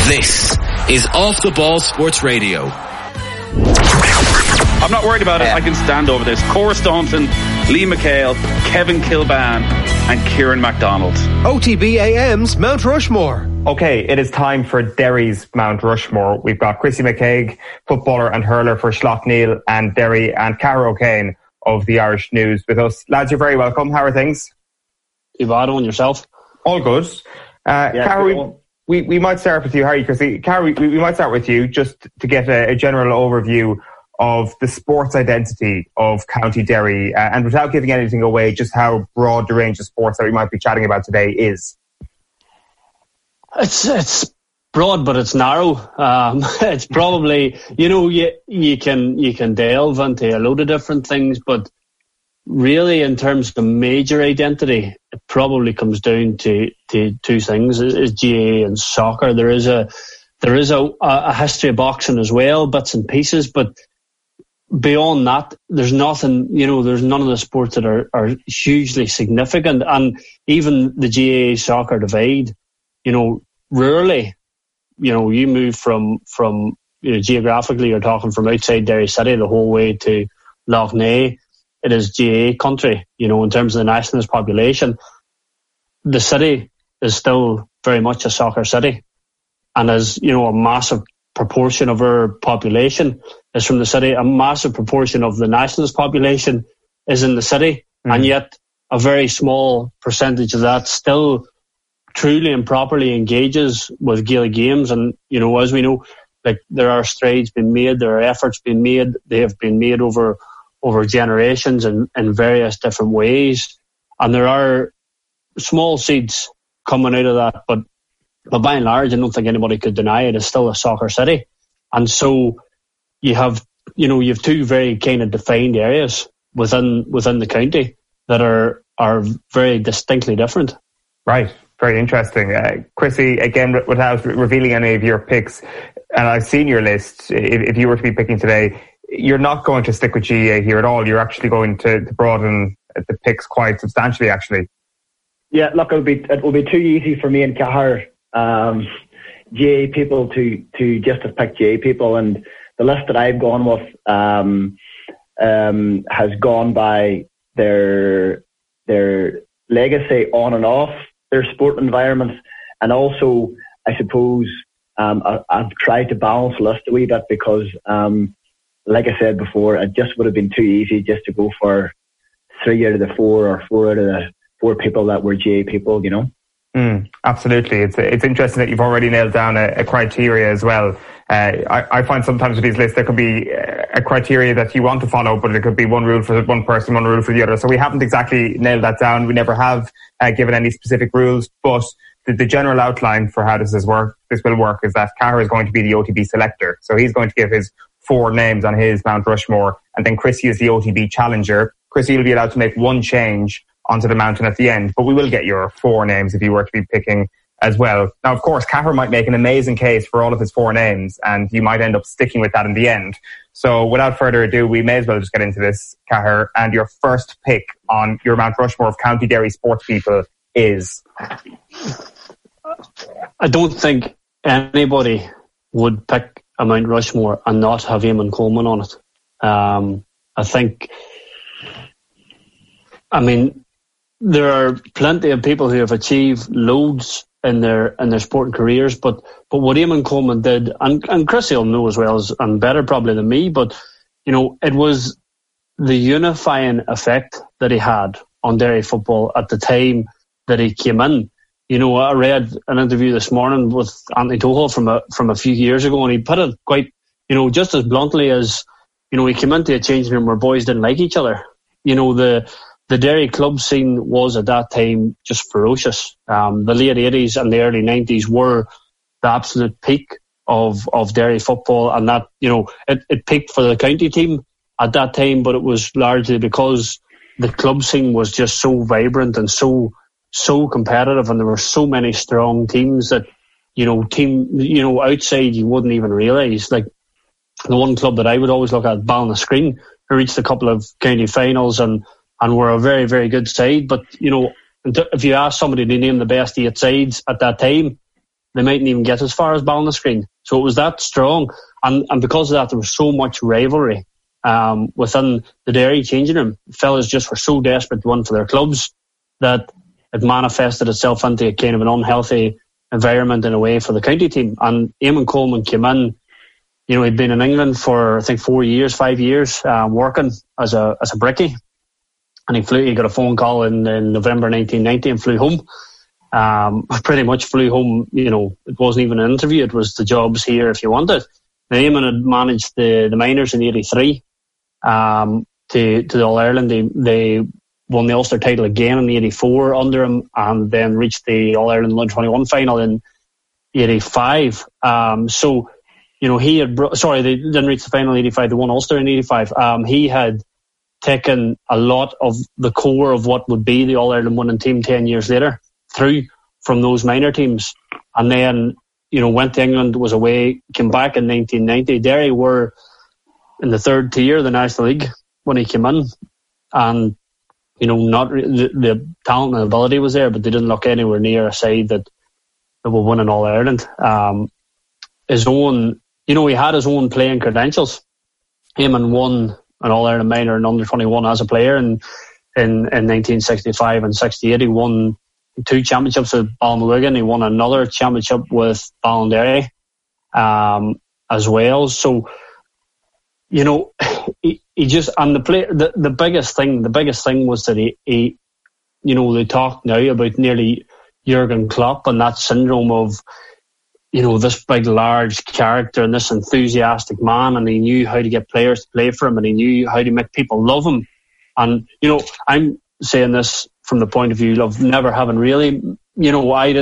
This is Off the Ball Sports Radio. I'm not worried about it. I can stand over this. Cora Staunton, Lee McHale, Kevin Kilbane and Kieran MacDonald. OTB AM's Mount Rushmore. Okay, it is time for Derry's Mount Rushmore. We've got Chrissy McCaig, footballer and hurler for Schlockneil and Derry, and Cara O'Kane of the Irish News with us. Lads, you're very welcome. How are things? Ivado, and yourself? All good. Cara, we might start with you. How are you, Chrissy? Cara, we might start with you just to get a general overview of the sports identity of County Derry, and without giving anything away, just how broad the range of sports that we might be chatting about today is. It's broad, but it's narrow. It's probably, you can delve into a load of different things, but really in terms of major identity, it probably comes down to two things: is GAA and soccer. There is a history of boxing as well, bits and pieces, but beyond that, there's nothing. There's none of the sports that are hugely significant, and even the GAA soccer divide. Rarely, you move from geographically, you're talking from outside Derry City the whole way to Lough Neagh. It is GAA country, in terms of the nationalist population. The city is still very much a soccer city, and as a massive proportion of our population is from the city, a massive proportion of the nationalist population is in the city, and yet a very small percentage of that still truly and properly engages with Gaelic games. And as we know, there are strides being made, there are efforts being made. They have been made over generations in various different ways, and there are small seeds coming out of that, but by and large, I don't think anybody could deny it is still a soccer city. And so you have two very kind of defined areas within the county that are very distinctly different. Right. Very interesting. Chrissy, again, without revealing any of your picks, and I've seen your list, if you were to be picking today, you're not going to stick with GAA here at all. You're actually going to broaden the picks quite substantially, actually. Yeah, look, it will be too easy for me and Cahir, GAA people to just have picked GAA people, and the list that I've gone with has gone by their legacy on and off their sport environments, and also I suppose I've tried to balance the list a wee bit because like I said before, it just would have been too easy just to go for 3 out of the 4 or 4 out of the 4 people that were GAA people, Absolutely. It's interesting that you've already nailed down a criteria as well. I find sometimes with these lists there could be a criteria that you want to follow, but it could be one rule for one person, one rule for the other. So we haven't exactly nailed that down. We never have given any specific rules, but the general outline for how this will work is that Cahir is going to be the OTB selector. So he's going to give his 4 names on his Mount Rushmore, and then Chrissy is the OTB challenger. Chrissy will be allowed to make one change onto the mountain at the end, but we will get your 4 names if you were to be picking as well. Now, of course, Cahir might make an amazing case for all of his 4 names, and you might end up sticking with that in the end. So without further ado, we may as well just get into this, Cahir, and your first pick on your Mount Rushmore of County Derry sports people is? I don't think anybody would pick a Mount Rushmore and not have Eamon Coleman on it. There are plenty of people who have achieved loads in their sporting careers, but what Eamon Coleman did, and Chris will know as well and better probably than me, but it was the unifying effect that he had on Derry football at the time that he came in. I read an interview this morning with Anthony Tohol from a few years ago, and he put it quite, just as bluntly as, he came into a changing room where boys didn't like each other. The Derry club scene was at that time just ferocious. The late 80s and the early 90s were the absolute peak of Derry football, and that, it peaked for the county team at that time, but it was largely because the club scene was just so vibrant and so competitive, and there were so many strong teams that, outside you wouldn't even realise. Like the one club that I would always look at, Ballinascreen, who reached a couple of county finals and were a very, very good side. But, if you ask somebody to name the best 8 sides at that time, they mightn't even get as far as Ballinascreen. So it was that strong. And because of that, there was so much rivalry within the Derry changing room. Fellas just were so desperate to win for their clubs that it manifested itself into a kind of an unhealthy environment in a way for the county team. And Eamon Coleman came in, he'd been in England for, I think, 5 years, working as a brickie. And he got a phone call in November 1990 and flew home. Pretty much flew home, it wasn't even an interview, it was the job's here if you want it. Now, Eamon had managed the minors in 83 to the All-Ireland. They won the Ulster title again in 84 under him, and then reached the All-Ireland Under-21 final in 85. He had they didn't reach the final in 85, they won Ulster in 85. He had taken a lot of the core of what would be the All-Ireland winning team 10 years later through from those minor teams, and then went to England, was away, came back in 1990. Derry were in the third tier of the National League when he came in, and not the talent and ability was there, but they didn't look anywhere near a side that will win an All-Ireland. His own, he had his own playing credentials. Eamon won an All-Ireland minor and under-21 as a player in 1965 and 68. He won 2 championships with Ballinwigan. He won another championship with Ballinderry as well. So, he just, and the biggest thing was that he they talk now about nearly Jurgen Klopp and that syndrome of, this big, large character and this enthusiastic man, and he knew how to get players to play for him, and he knew how to make people love him. And, I'm saying this from the point of view of never having really, I